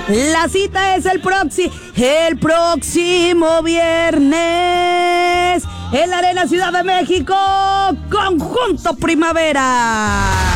La cita es el próximo viernes en la Arena Ciudad de México, Conjunto Primavera.